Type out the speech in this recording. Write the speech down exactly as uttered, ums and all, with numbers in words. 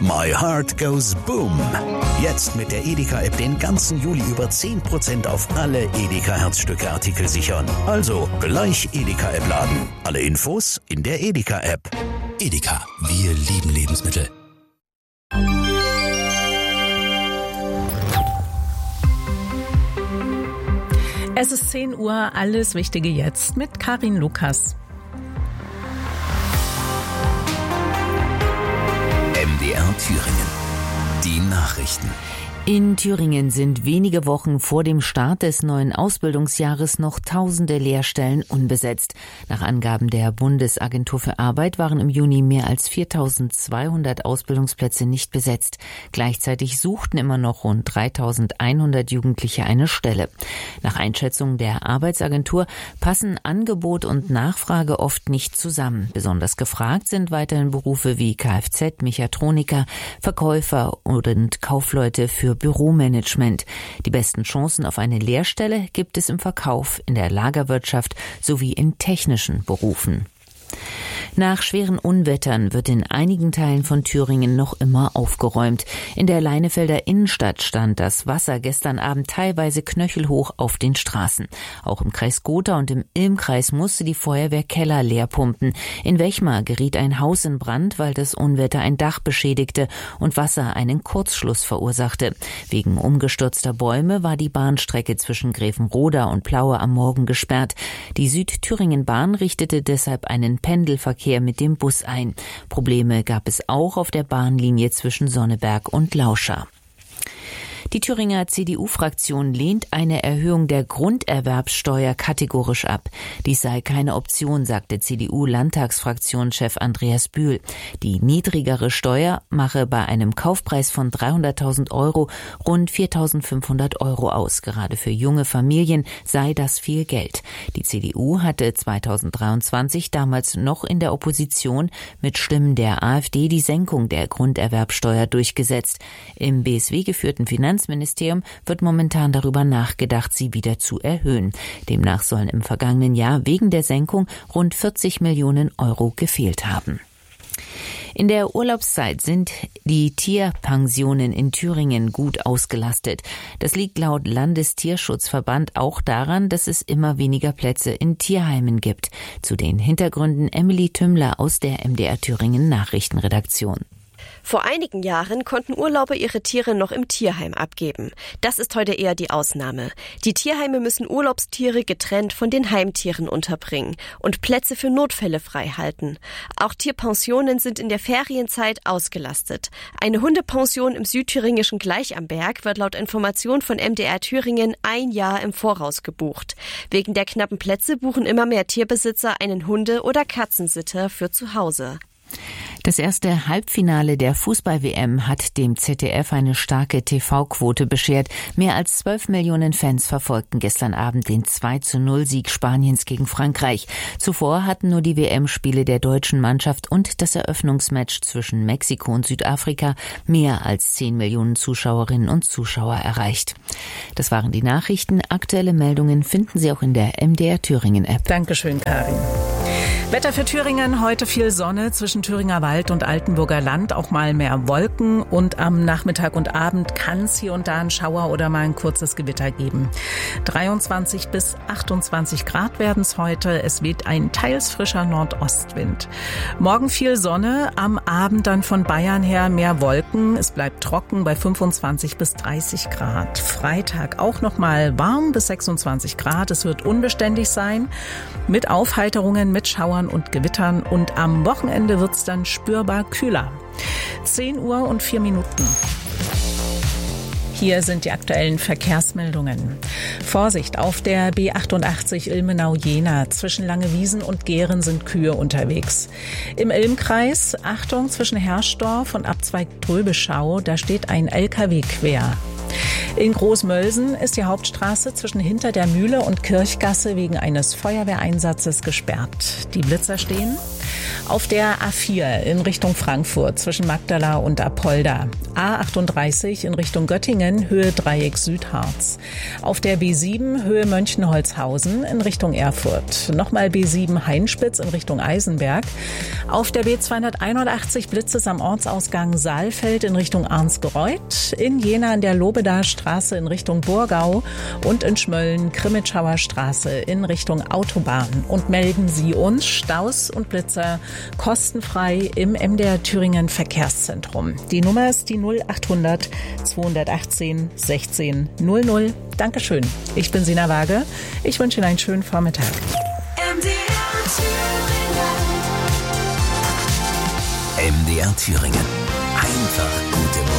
My Heart Goes Boom. Jetzt mit der Edeka-App den ganzen Juli über zehn Prozent auf alle Edeka-Herzstücke-Artikel sichern. Also gleich Edeka-App laden. Alle Infos in der Edeka-App. Edeka, wir lieben Lebensmittel. Es ist zehn Uhr, alles Wichtige jetzt mit Karin Lukas. M D R Thüringen. Die Nachrichten. In Thüringen sind wenige Wochen vor dem Start des neuen Ausbildungsjahres noch tausende Lehrstellen unbesetzt. Nach Angaben der Bundesagentur für Arbeit waren im Juni mehr als viertausendzweihundert Ausbildungsplätze nicht besetzt. Gleichzeitig suchten immer noch rund dreitausendeinhundert Jugendliche eine Stelle. Nach Einschätzung der Arbeitsagentur passen Angebot und Nachfrage oft nicht zusammen. Besonders gefragt sind weiterhin Berufe wie Kfz, Mechatroniker, Verkäufer und Kaufleute für Büromanagement. Die besten Chancen auf eine Lehrstelle gibt es im Verkauf, in der Lagerwirtschaft sowie in technischen Berufen. Nach schweren Unwettern wird in einigen Teilen von Thüringen noch immer aufgeräumt. In der Leinefelder Innenstadt stand das Wasser gestern Abend teilweise knöchelhoch auf den Straßen. Auch im Kreis Gotha und im Ilmkreis musste die Feuerwehr Keller leer pumpen. In Wechmar geriet ein Haus in Brand, weil das Unwetter ein Dach beschädigte und Wasser einen Kurzschluss verursachte. Wegen umgestürzter Bäume war die Bahnstrecke zwischen Grevenroda und Plaue am Morgen gesperrt. Die Südthüringen-Bahn richtete deshalb einen Pendelverkehr mit dem Bus ein. Probleme gab es auch auf der Bahnlinie zwischen Sonneberg und Lauscha. Die Thüringer C D U-Fraktion lehnt eine Erhöhung der Grunderwerbssteuer kategorisch ab. Dies sei keine Option, sagte C D U-Landtagsfraktionschef Andreas Bühl. Die niedrigere Steuer mache bei einem Kaufpreis von dreihunderttausend Euro rund viertausendfünfhundert Euro aus. Gerade für junge Familien sei das viel Geld. Die C D U hatte zweitausenddreiundzwanzig damals noch in der Opposition mit Stimmen der AfD die Senkung der Grunderwerbssteuer durchgesetzt. Im B S W geführten Finanzministerium Finanzministerium wird momentan darüber nachgedacht, sie wieder zu erhöhen. Demnach sollen im vergangenen Jahr wegen der Senkung rund vierzig Millionen Euro gefehlt haben. In der Urlaubszeit sind die Tierpensionen in Thüringen gut ausgelastet. Das liegt laut Landestierschutzverband auch daran, dass es immer weniger Plätze in Tierheimen gibt. Zu den Hintergründen Emily Tümmler aus der M D R Thüringen Nachrichtenredaktion. Vor einigen Jahren konnten Urlauber ihre Tiere noch im Tierheim abgeben. Das ist heute eher die Ausnahme. Die Tierheime müssen Urlaubstiere getrennt von den Heimtieren unterbringen und Plätze für Notfälle frei halten. Auch Tierpensionen sind in der Ferienzeit ausgelastet. Eine Hundepension im südthüringischen Gleich am Berg wird laut Information von M D R Thüringen ein Jahr im Voraus gebucht. Wegen der knappen Plätze buchen immer mehr Tierbesitzer einen Hunde- oder Katzensitter für zu Hause. Das erste Halbfinale der Fußball-W M hat dem Z D F eine starke T V-Quote beschert. Mehr als zwölf Millionen Fans verfolgten gestern Abend den zwei zu null Sieg Spaniens gegen Frankreich. Zuvor hatten nur die W M-Spiele der deutschen Mannschaft und das Eröffnungsmatch zwischen Mexiko und Südafrika mehr als zehn Millionen Zuschauerinnen und Zuschauer erreicht. Das waren die Nachrichten. Aktuelle Meldungen finden Sie auch in der M D R Thüringen-App. Dankeschön, Karin. Wetter für Thüringen, heute viel Sonne zwischen Thüringer Wald und Altenburger Land, auch mal mehr Wolken und am Nachmittag und Abend kann es hier und da einen Schauer oder mal ein kurzes Gewitter geben. dreiundzwanzig bis achtundzwanzig Grad werden es heute, es weht ein teils frischer Nordostwind. Morgen viel Sonne, am Abend dann von Bayern her mehr Wolken, es bleibt trocken bei fünfundzwanzig bis dreißig Grad. Freitag auch noch mal warm bis sechsundzwanzig Grad, es wird unbeständig sein, mit Aufheiterungen, mit Schauern und Gewittern und am Wochenende wird es dann spürbar kühler. zehn Uhr und vier Minuten. Hier sind die aktuellen Verkehrsmeldungen. Vorsicht, auf der B achtundachtzig Ilmenau-Jena. Zwischen Langewiesen und Gehren sind Kühe unterwegs. Im Ilmkreis, Achtung, zwischen Herschdorf und Abzweig Dröbeschau, da steht ein L K W quer. In Großmölsen ist die Hauptstraße zwischen Hinter der Mühle und Kirchgasse wegen eines Feuerwehreinsatzes gesperrt. Die Blitzer stehen. Auf der A vier in Richtung Frankfurt zwischen Magdala und Apolda. A achtunddreißig in Richtung Göttingen, Höhe Dreieck Südharz. Auf der B sieben Höhe Mönchenholzhausen in Richtung Erfurt. Nochmal B sieben Hainspitz in Richtung Eisenberg. Auf der B zweihunderteinundachtzig Blitzes am Ortsausgang Saalfeld in Richtung Arnsgereuth. In Jena an der Lobedaer Straße in Richtung Burgau. Und in Schmölln Krimitschauer Straße in Richtung Autobahn. Und melden Sie uns Staus und Blitzer kostenfrei im M D R Thüringen Verkehrszentrum. Die Nummer ist die null achthundert zweihundertachtzehn sechzehn null null. Dankeschön. Ich bin Sina Waage. Ich wünsche Ihnen einen schönen Vormittag. M D R Thüringen. M D R Thüringen. Einfach gute Musik.